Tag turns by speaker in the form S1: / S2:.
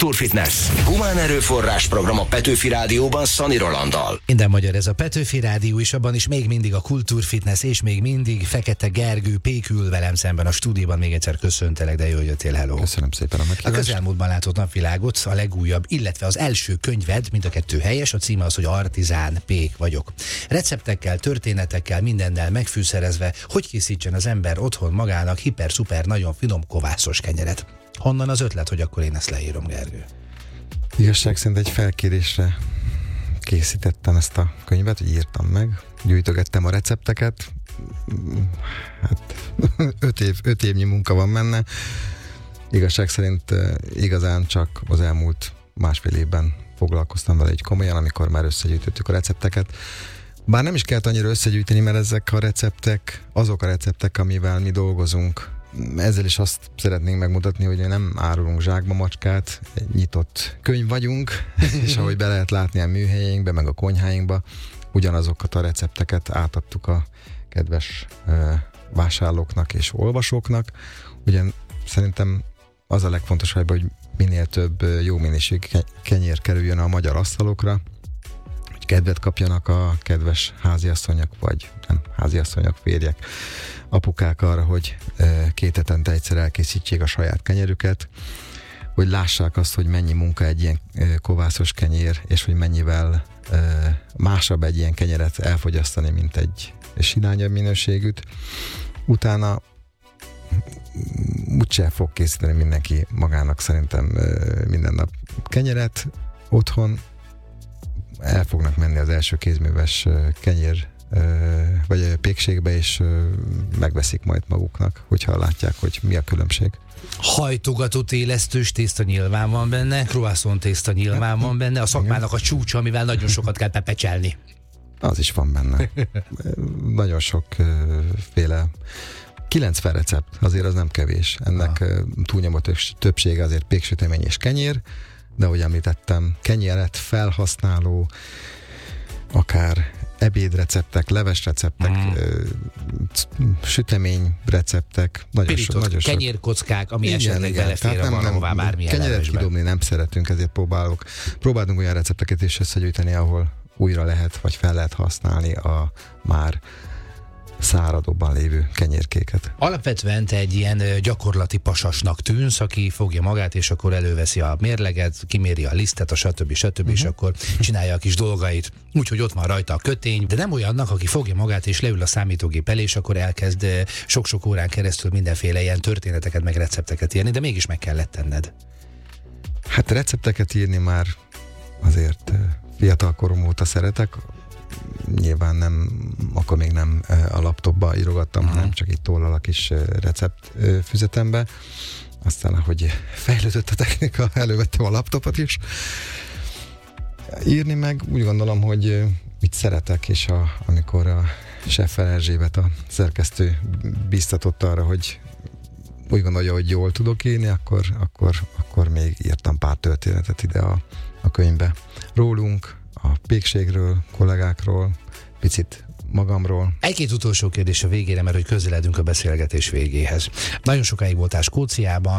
S1: Kultúrfitness. Humán erőforrás program a Petőfi Rádióban Szani Rolanddal.
S2: Minden magyar, ez a Petőfi Rádió, és abban is még mindig a Kultúrfitness, és még mindig Fekete Gergő pékül velem szemben a stúdióban. Még egyszer köszöntelek, de jól jöttél, hello.
S3: Köszönöm szépen a meghívást.
S2: A közelmúltban látott napvilágot a legújabb, illetve az első könyved, mind a kettő helyes, a címe az, hogy Artizán pék vagyok. Receptekkel, történetekkel, mindennel megfűszerezve, hogy készítsen az ember otthon magának hiper-szuper, nagyon finom kovászos kenyeret. Honnan az ötlet, hogy akkor én ezt leírom, Gergő?
S3: Igazság szerint egy felkérésre készítettem ezt a könyvet, hogy írtam meg, gyűjtögettem a recepteket, hát 5 évnyi munka van benne. Igazság szerint igazán csak az elmúlt másfél évben foglalkoztam vele így komolyan, amikor már összegyűjtöttük a recepteket. Bár nem is kellett annyira összegyűjteni, mert ezek a receptek, azok a receptek, amivel mi dolgozunk. Ezzel is azt szeretnénk megmutatni, hogy nem árulunk zsákba macskát, egy nyitott könyv vagyunk, és ahogy be lehet látni a műhelyeinkbe, meg a konyháinkba, ugyanazokat a recepteket átadtuk a kedves vásárlóknak és olvasóknak. Ugye szerintem az a legfontosabb, hogy minél több jó minőségű kenyér kerüljön a magyar asztalokra, hogy kedvet kapjanak a kedves háziasszonyok, vagy nem háziasszonyok, férjek, apukák arra, hogy 2 hetente egyszer elkészítsék a saját kenyerüket, hogy lássák azt, hogy mennyi munka egy ilyen kovászos kenyér, és hogy mennyivel másabb egy ilyen kenyeret elfogyasztani, mint egy sinányabb minőségűt. Utána úgyse fog készíteni mindenki magának szerintem minden nap kenyeret otthon. El fognak menni az első kézműves kenyér vagy pékségbe, és megveszik majd maguknak, hogyha látják, hogy mi a különbség.
S2: Hajtogatott élesztős tészta nyilván van benne, croissant tészta nyilván van benne, a szakmának a csúcsa, amivel nagyon sokat kell pepecselni.
S3: Az is van benne. Nagyon sokféle 90 recept, azért az nem kevés. Ennek túlnyomó többsége azért péksütemény és kenyér, de ahogy említettem, kenyeret felhasználó, akár ebédreceptek, levesreceptek, sütemény receptek, nagyon sok.
S2: Kenyérkockák, ami esetleg belefér valahová bármilyen
S3: kenyeret
S2: levesbe.
S3: kidobni nem szeretünk, ezért próbálunk olyan recepteket is összegyűjteni, ahol újra lehet, vagy fel lehet használni a már száradóban lévő kenyérkéket.
S2: Alapvetően te egy ilyen gyakorlati pasasnak tűnsz, aki fogja magát, és akkor előveszi a mérleget, kiméri a lisztet, a stb. És akkor csinálja a kis dolgait. Úgyhogy ott van rajta a kötény, de nem olyannak, aki fogja magát, és leül a számítógép elé, és akkor elkezd sok-sok órán keresztül mindenféle ilyen történeteket, meg recepteket írni, de mégis meg kellett tenned.
S3: Hát recepteket írni már azért fiatal korom óta szeretek. Nyilván akkor még nem a laptopba írogattam, hanem csak itt tollal a kis receptfüzetembe. Aztán, ahogy fejlődött a technika, elővettem a laptopot is. Írni meg úgy gondolom, hogy mit szeretek, és amikor a Scheffer Erzsébet, a szerkesztő biztatott arra, hogy úgy gondolja, hogy jól tudok írni, akkor még írtam pár történetet ide a könyvbe. Rólunk, a pékségről, kollégákról, picit magamról.
S2: Egy-két utolsó kérdés a végére, mert hogy közeledünk a beszélgetés végéhez. Nagyon sokáig voltál Skóciában,